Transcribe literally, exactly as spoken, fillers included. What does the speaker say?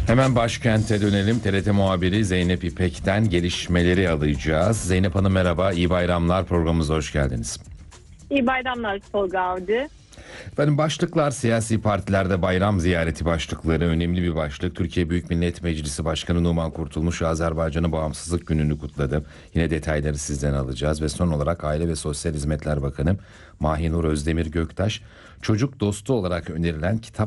Hemen başkente dönelim. T R T muhabiri Zeynep İpek'ten gelişmeleri alacağız. Zeynep Hanım merhaba, iyi bayramlar, programımıza hoş geldiniz. İyi bayramlar Tolga Avcı. Efendim başlıklar siyasi partilerde bayram ziyareti başlıkları önemli bir başlık. Türkiye Büyük Millet Meclisi Başkanı Numan Kurtulmuş Azerbaycan'ın bağımsızlık gününü kutladı. Yine detayları sizden alacağız ve son olarak Aile ve Sosyal Hizmetler Bakanı Mahinur Özdemir Göktaş çocuk dostu olarak önerilen kitap